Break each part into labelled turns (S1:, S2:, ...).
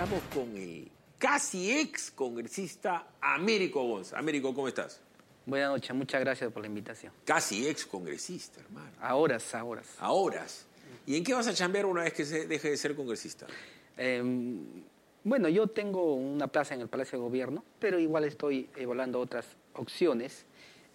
S1: Estamos con el casi ex congresista Américo Gonza. Américo, ¿cómo estás?
S2: Buenas noches, muchas gracias por la invitación.
S1: Casi ex congresista, hermano.
S2: A horas.
S1: A horas. ¿Y en qué vas a chambear una vez que se deje de ser congresista?
S2: Bueno, yo tengo una plaza en el Palacio de Gobierno, pero igual estoy evaluando otras opciones,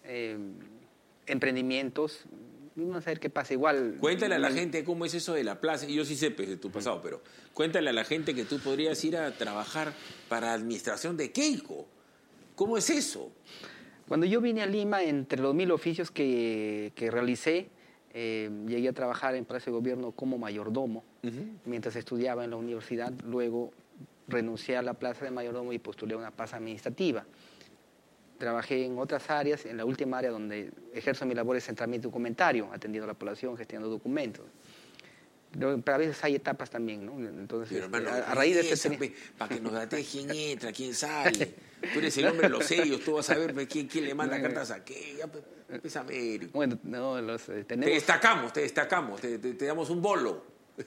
S2: emprendimientos. Vamos a ver qué pasa. Igual.
S1: Cuéntale a la gente cómo es eso de la plaza. Yo sí sé pues, de tu pasado, pero cuéntale a la gente que tú podrías ir a trabajar para la administración de Keiko. ¿Cómo es eso?
S2: Cuando yo vine a Lima, entre los 1000 oficios que realicé, llegué a trabajar en Palacio de Gobierno como mayordomo, mientras estudiaba en la universidad. Luego renuncié a la plaza de mayordomo y postulé a una plaza administrativa. Trabajé en otras áreas, en la última área donde ejerzo mi labor es centralmente documentario, atendiendo a la población, gestionando documentos. Pero a veces hay etapas también, ¿no? Entonces,
S1: pero, hermano,
S2: a raíz de este...
S1: para que nos date quién entra, quién sale. Tú eres el hombre de los sellos, tú vas a ver quién le manda cartas a qué. Ya, pues, Américo.
S2: Bueno, no, tenemos...
S1: Te destacamos, te damos un bolo.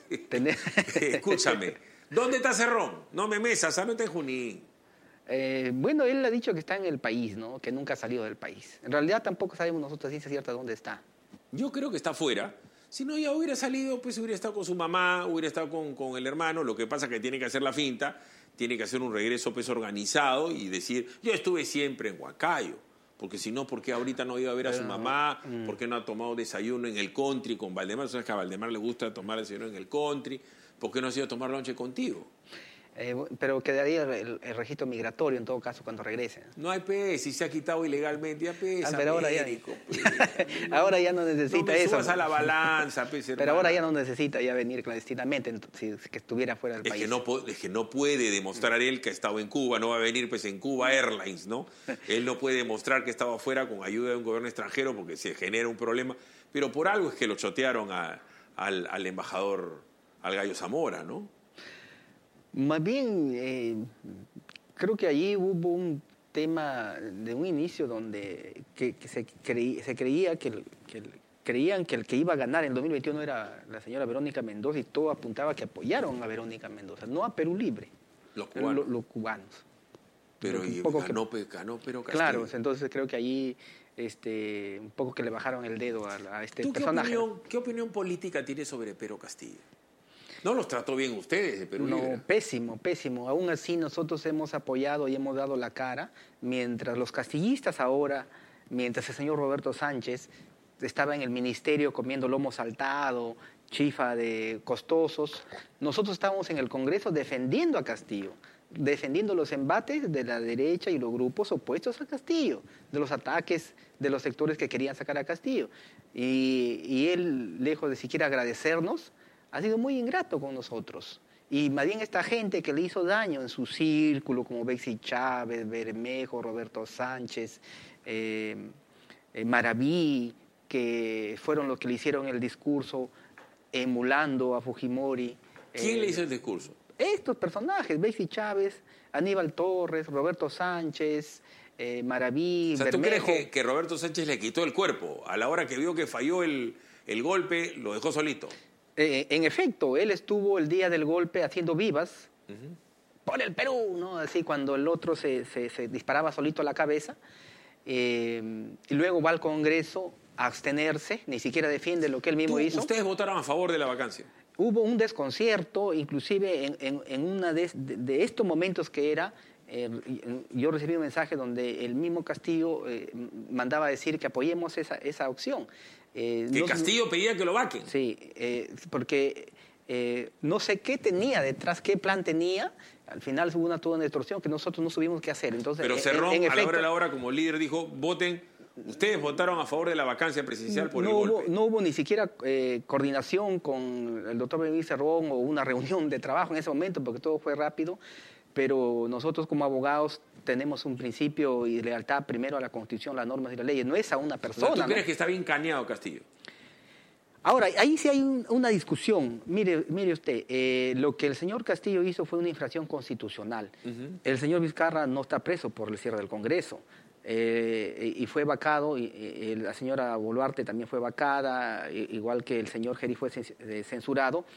S1: Escúchame, ¿dónde está Cerrón? No me mesas, no está en Junín.
S2: Bueno, él ha dicho que está en el país, ¿no? Que nunca ha salido del país. En realidad tampoco sabemos nosotros a ciencia cierta dónde está.
S1: Yo creo que está afuera. Si no, ya hubiera salido, pues hubiera estado con su mamá, hubiera estado con el hermano. Lo que pasa es que tiene que hacer la finta, tiene que hacer un regreso pues organizado y decir, yo estuve siempre en Huancayo. Porque si no, ¿por qué ahorita no iba a ver a su mamá? ¿Por qué no ha tomado desayuno en el country con Valdemar? ¿Sabes que a Valdemar le gusta tomar desayuno en el country? ¿Por qué no ha ido a tomar lonche contigo?
S2: Pero quedaría el registro migratorio en todo caso cuando regresen.
S1: No hay pez, si se ha quitado ilegalmente, ya pez.
S2: Pero ahora ya, ahora ya no necesita eso.
S1: No me subas a la balanza, pez, hermano.
S2: Pero ahora ya no necesita ya venir clandestinamente si que estuviera fuera del país.
S1: Es que no puede demostrar él que ha estado en Cuba, no va a venir pues en Cuba Airlines, ¿no? Él no puede demostrar que estaba afuera con ayuda de un gobierno extranjero porque se genera un problema. Pero por algo es que lo chotearon al embajador, al Gallo Zamora, ¿no?
S2: Más bien, creo que allí hubo un tema de un inicio donde se creía creían que el que iba a ganar en 2021 era la señora Verónica Mendoza y todo apuntaba que apoyaron a Verónica Mendoza, no a Perú Libre.
S1: Los cubanos.
S2: Los cubanos.
S1: Pero ganó pero Castillo.
S2: Claro, entonces creo que allí un poco que le bajaron el dedo a este personaje.
S1: ¿Qué opinión política tiene sobre Pero Castillo? No los trató bien ustedes de Perú Libre.
S2: No, pésimo. Aún así nosotros hemos apoyado y hemos dado la cara, mientras los castillistas ahora, mientras el señor Roberto Sánchez estaba en el ministerio comiendo lomo saltado, chifa de costosos, nosotros estábamos en el Congreso defendiendo a Castillo, defendiendo los embates de la derecha y los grupos opuestos a Castillo, de los ataques de los sectores que querían sacar a Castillo. Y él, lejos de siquiera agradecernos, ha sido muy ingrato con nosotros. Y más bien esta gente que le hizo daño en su círculo, como Bexy Chávez, Bermejo, Roberto Sánchez, Maraví, que fueron los que le hicieron el discurso emulando a Fujimori.
S1: ¿Quién le hizo el discurso?
S2: Estos personajes, Bexy Chávez, Aníbal Torres, Roberto Sánchez, Maraví,
S1: o sea,
S2: Bermejo.
S1: ¿tú crees que Roberto Sánchez le quitó el cuerpo? A la hora que vio que falló el golpe, lo dejó solito.
S2: En efecto, él estuvo el día del golpe haciendo vivas por el Perú, ¿no? Así cuando el otro se disparaba solito a la cabeza, y luego va al Congreso a abstenerse, ni siquiera defiende lo que él mismo hizo.
S1: ¿Ustedes votaron a favor de la vacancia?
S2: Hubo un desconcierto, inclusive en uno de estos momentos que era, yo recibí un mensaje donde el mismo Castillo mandaba decir que apoyemos esa opción.
S1: Que Castillo pedía que lo vaquen.
S2: Sí, porque no sé qué tenía detrás, qué plan tenía. Al final hubo toda una distorsión que nosotros no supimos qué hacer. Entonces,
S1: pero Cerrón, a la hora de la hora, como líder, dijo, voten. ¿Ustedes votaron a favor de la vacancia presidencial por el golpe?
S2: No hubo ni siquiera coordinación con el doctor Benítez Cerrón o una reunión de trabajo en ese momento, porque todo fue rápido. Pero nosotros como abogados tenemos un principio y lealtad primero a la Constitución, las normas y las leyes. No es a una persona.
S1: ¿Tú crees que está bien caneado Castillo?
S2: Ahora, ahí sí hay una discusión. Mire usted, lo que el señor Castillo hizo fue una infracción constitucional. El señor Vizcarra no está preso por el cierre del Congreso. Y fue vacado, y la señora Boluarte también fue vacada, igual que el señor Geri fue censurado,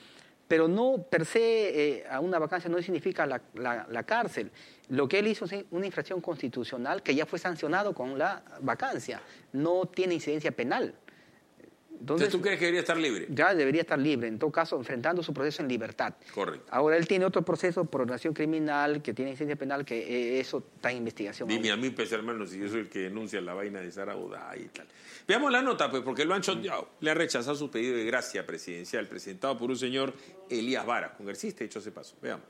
S2: pero no per se a una vacancia no significa la cárcel. Lo que él hizo es una infracción constitucional que ya fue sancionado con la vacancia, no tiene incidencia penal. Entonces,
S1: ¿tú crees que debería estar libre?
S2: Ya debería estar libre, en todo caso, enfrentando su proceso en libertad.
S1: Correcto.
S2: Ahora, él tiene otro proceso por organización criminal que tiene incidencia penal, que eso está en investigación.
S1: Dime a mí, pues, hermano, si yo soy el que denuncia la vaina de Sara Uday y tal. Veamos la nota, pues, porque lo han choteado. Le ha rechazado su pedido de gracia presidencial presentado por un señor Elías Vara, congresista, hecho ese paso. Veamos.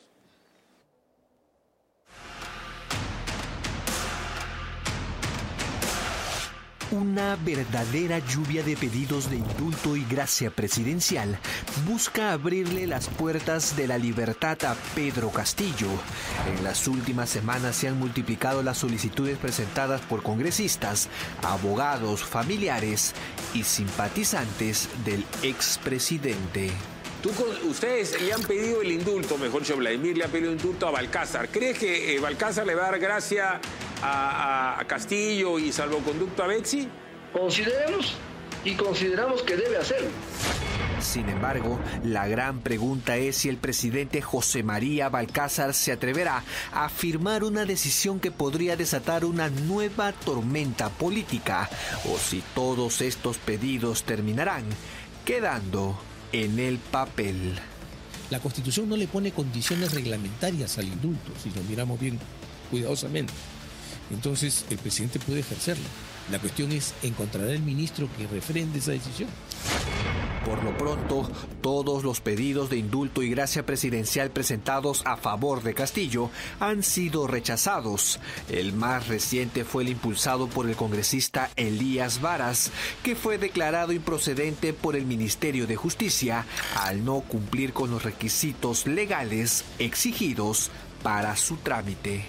S3: Una verdadera lluvia de pedidos de indulto y gracia presidencial busca abrirle las puertas de la libertad a Pedro Castillo. En las últimas semanas se han multiplicado las solicitudes presentadas por congresistas, abogados, familiares y simpatizantes del expresidente.
S1: Ustedes le han pedido el indulto, mejor dicho, Vladimir le ha pedido el indulto a Balcázar. ¿Crees que Balcázar le va a dar gracia a Castillo y salvoconducto a Betsy?
S4: Consideramos que debe hacerlo.
S3: Sin embargo, la gran pregunta es si el presidente José María Balcázar se atreverá a firmar una decisión que podría desatar una nueva tormenta política, o si todos estos pedidos terminarán quedando en el papel.
S5: La Constitución no le pone condiciones reglamentarias al indulto, si lo miramos bien cuidadosamente. Entonces, el presidente puede ejercerlo. La cuestión es, ¿encontrará el ministro que refrende esa decisión?
S3: Por lo pronto, todos los pedidos de indulto y gracia presidencial presentados a favor de Castillo han sido rechazados. El más reciente fue el impulsado por el congresista Elías Varas, que fue declarado improcedente por el Ministerio de Justicia al no cumplir con los requisitos legales exigidos para su trámite.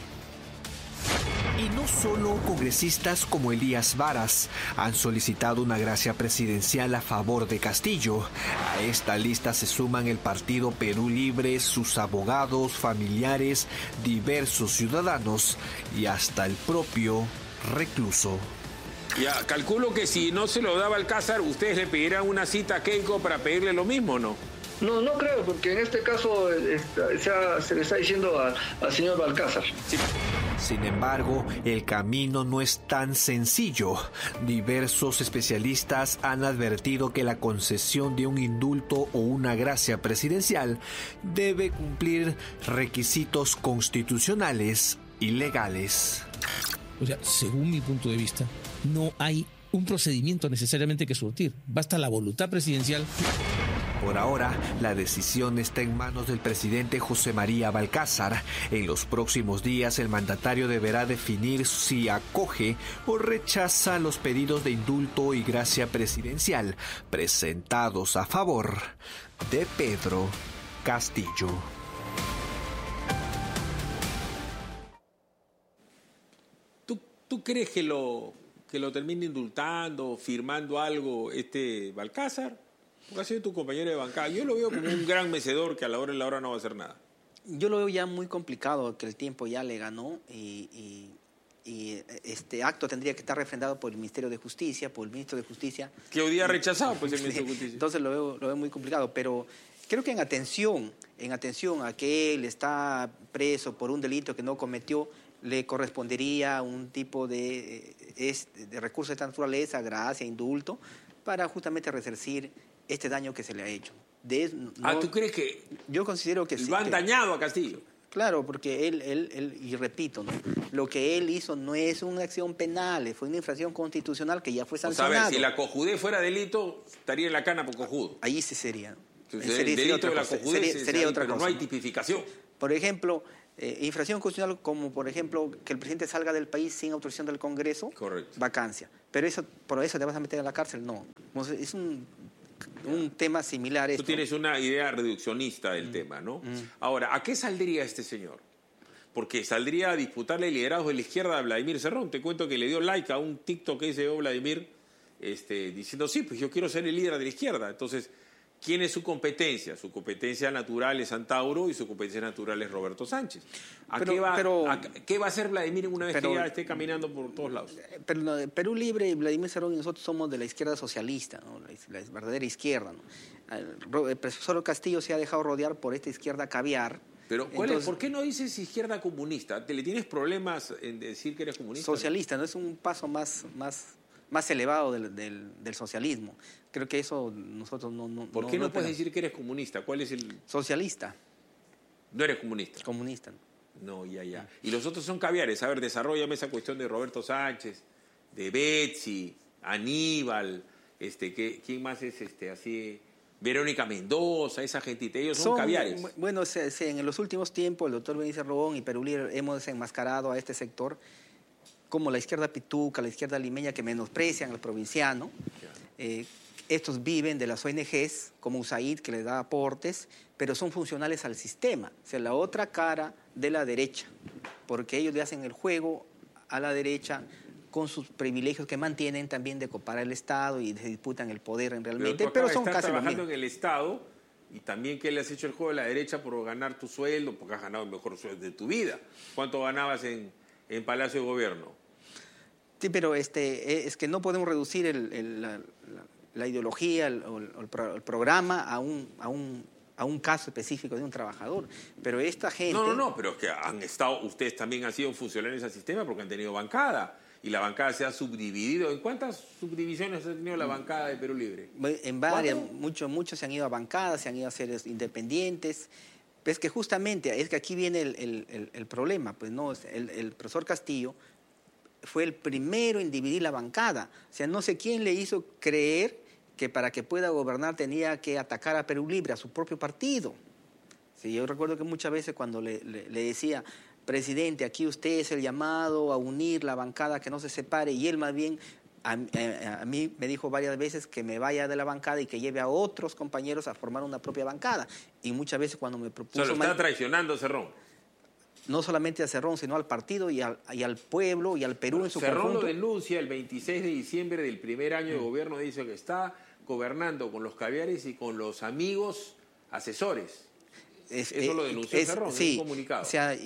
S3: Y no solo congresistas como Elías Varas han solicitado una gracia presidencial a favor de Castillo. A esta lista se suman el Partido Perú Libre, sus abogados, familiares, diversos ciudadanos y hasta el propio recluso.
S1: Ya, calculo que si no se lo daba Balcázar, ustedes le pedirán una cita a Keiko para pedirle lo mismo, ¿no?
S4: No creo, porque en este caso se le está diciendo al señor Balcázar.
S1: Sí.
S3: Sin embargo, el camino no es tan sencillo. Diversos especialistas han advertido que la concesión de un indulto o una gracia presidencial debe cumplir requisitos constitucionales y legales.
S5: O sea, según mi punto de vista, no hay un procedimiento necesariamente que surtir. Basta la voluntad presidencial.
S3: Por ahora, la decisión está en manos del presidente José María Balcázar. En los próximos días, el mandatario deberá definir si acoge o rechaza los pedidos de indulto y gracia presidencial presentados a favor de Pedro Castillo.
S1: ¿Tú crees que lo termine indultando, firmando algo Balcázar? Porque ha sido tu compañero de bancada. Yo lo veo como un gran mecedor que a la hora no va a hacer nada.
S2: Yo lo veo ya muy complicado, que el tiempo ya le ganó y este acto tendría que estar refrendado por el Ministerio de Justicia, por el Ministro de Justicia.
S1: Que hoy día ha rechazado pues, el Ministro de Justicia.
S2: Entonces lo veo muy complicado, pero creo que en atención a que él está preso por un delito que no cometió, le correspondería un tipo de recurso de esta naturaleza, gracia, indulto, para justamente resarcir este daño que se le ha hecho.
S1: ¿Tú crees que
S2: yo considero que sí,
S1: lo han dañado a Castillo?
S2: Claro, porque él y repito, ¿no? Lo que él hizo no es una acción penal, fue una infracción constitucional que ya fue sancionada.
S1: O sea, a ver, si la cojudez fuera delito, estaría en la cana por cojudo.
S2: Ahí sí sería.
S1: Entonces, el delito de la cojudez
S2: sería otra cosa.
S1: No hay tipificación.
S2: Por ejemplo, infracción constitucional como, por ejemplo, que el presidente salga del país sin autorización del Congreso.
S1: Correcto.
S2: Vacancia. Pero por eso te vas a meter a la cárcel, no. Es un tema similar.
S1: Tú tienes una idea reduccionista del tema, ¿no? Ahora, ¿a qué saldría este señor? Porque saldría a disputarle el liderazgo de la izquierda a Vladimir Cerrón. Te cuento que le dio like a un TikTok que hizo Vladimir diciendo, sí, pues yo quiero ser el líder de la izquierda. Entonces, ¿quién es su competencia? Su competencia natural es Antauro y su competencia natural es Roberto Sánchez. ¿Qué va a hacer Vladimir una vez que ya esté caminando por todos lados?
S2: Pero Perú Libre y Vladimir Cerrón y nosotros somos de la izquierda socialista, ¿no? La verdadera izquierda, ¿no? El profesor Castillo se ha dejado rodear por esta izquierda caviar.
S1: Pero ¿por qué no dices izquierda comunista? ¿Le tienes problemas en decir que eres comunista?
S2: Socialista, ¿no? Es un paso más elevado del socialismo. Creo que eso nosotros no...
S1: ¿Por qué no puedes decir que eres comunista? ¿Cuál es el...?
S2: Socialista.
S1: ¿No eres comunista?
S2: Comunista.
S1: No, ya. Y los otros son caviares. A ver, desarróllame esa cuestión de Roberto Sánchez, de Betsy, Aníbal, ¿quién más es así? Verónica Mendoza, esa gentita, ellos son caviares.
S2: Bueno, en los últimos tiempos el doctor Benítez Robón y Perú Libre hemos desenmascarado a este sector como la izquierda pituca, la izquierda limeña, que menosprecian al provinciano. Estos viven de las ONGs, como USAID, que les da aportes, pero son funcionales al sistema. O sea, la otra cara de la derecha, porque ellos le hacen el juego a la derecha con sus privilegios que mantienen también de copar el Estado y se disputan el poder realmente, pero son casi lo mismo.
S1: Trabajando en el Estado y también que le has hecho el juego a la derecha por ganar tu sueldo, porque has ganado el mejor sueldo de tu vida. ¿Cuánto ganabas en Palacio de Gobierno?
S2: Sí, pero es que no podemos reducir la ideología o el programa a un caso específico de un trabajador. Pero esta gente...
S1: No, pero es que ustedes también han sido funcionarios al sistema porque han tenido bancada. Y la bancada se ha subdividido. ¿En cuántas subdivisiones ha tenido la bancada de Perú Libre?
S2: En varias. Muchos se han ido a bancadas, se han ido a ser independientes. Pero es que justamente, es que aquí viene el problema. Pues no, el profesor Castillo fue el primero en dividir la bancada. O sea, no sé quién le hizo creer que para que pueda gobernar tenía que atacar a Perú Libre, a su propio partido. Sí, yo recuerdo que muchas veces cuando le decía... Presidente, aquí usted es el llamado a unir la bancada, que no se separe, y él más bien a mí me dijo varias veces que me vaya de la bancada y que lleve a otros compañeros a formar una propia bancada. Y muchas veces cuando me propuso...
S1: Se lo está traicionando Cerrón.
S2: No solamente a Cerrón, sino al partido y al pueblo y al Perú en su conjunto.
S1: Cerrón lo denuncia el 26 de diciembre del primer año de gobierno, dice que está gobernando con los caviares y con los amigos asesores. Eso lo denunció Cerrón,
S2: sí,
S1: en un comunicado.
S2: O sea,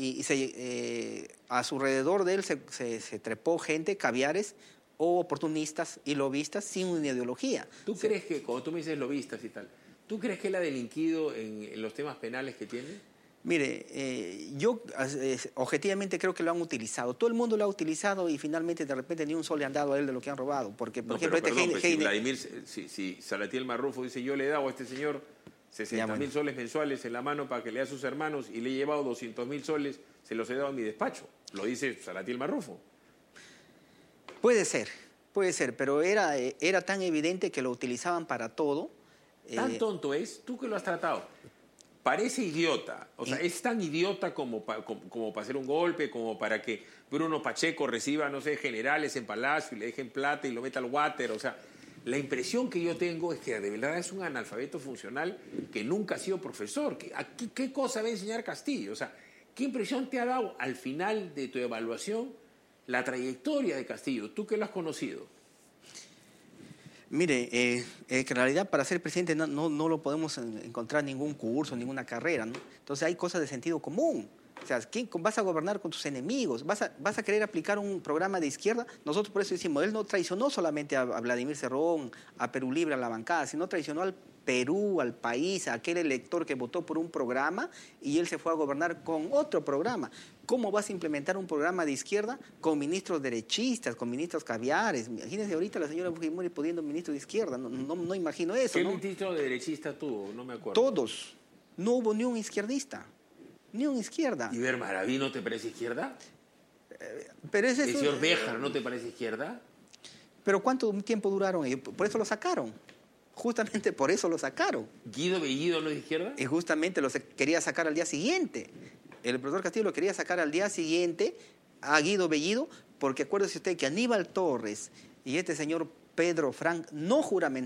S2: a su alrededor de él se trepó gente, caviares o oportunistas y lobistas sin una ideología.
S1: ¿Tú crees que, cuando tú me dices lobistas y tal, ¿tú crees que él ha delinquido en los temas penales que tiene?
S2: Mire, yo objetivamente creo que lo han utilizado. Todo el mundo lo ha utilizado y finalmente de repente ni un sol le han dado a él de lo que han robado. Porque, por ejemplo,
S1: si Salatiel Marrufo dice, yo le he dado a este señor 60.000 soles mensuales en la mano para que le dé a sus hermanos y le he llevado 200.000 soles, se los he dado a mi despacho. Lo dice Salatiel Marrufo.
S2: Puede ser, pero era tan evidente que lo utilizaban para todo.
S1: ¿Tan tonto es? ¿Tú que lo has tratado? Parece idiota. O sea, es tan idiota como para hacer un golpe, como para que Bruno Pacheco reciba, no sé, generales en Palacio y le dejen plata y lo meta al water. O sea, la impresión que yo tengo es que de verdad es un analfabeto funcional que nunca ha sido profesor. ¿Qué cosa va a enseñar Castillo? O sea, ¿qué impresión te ha dado al final de tu evaluación la trayectoria de Castillo? ¿Tú que lo has conocido?
S2: Mire, que en realidad para ser presidente no lo podemos encontrar ningún curso, ninguna carrera, ¿no? Entonces hay cosas de sentido común. O sea, vas a gobernar con tus enemigos, vas a querer aplicar un programa de izquierda. Nosotros por eso decimos, él no traicionó solamente a Vladimir Cerrón, a Perú Libre, a la bancada, sino traicionó al Perú, al país, a aquel elector que votó por un programa y él se fue a gobernar con otro programa. ¿Cómo vas a implementar un programa de izquierda con ministros derechistas, con ministros caviares? Imagínense ahorita la señora Fujimori pudiendo ministro de izquierda, no imagino eso.
S1: ¿Qué ministro de derechista tuvo? No me acuerdo.
S2: Todos. No hubo ni un izquierdista. Ni una izquierda.
S1: ¿Y Ver Maraví no te parece izquierda?
S2: Pero
S1: ¿El señor Béjar no te parece izquierda?
S2: ¿Pero cuánto tiempo duraron ellos? Por eso lo sacaron. Justamente por eso lo sacaron.
S1: ¿Guido Bellido no es izquierda?
S2: Y justamente lo quería sacar al día siguiente. El profesor Castillo lo quería sacar al día siguiente a Guido Bellido, porque acuérdese usted que Aníbal Torres y este señor Pedro Frank no juramentaron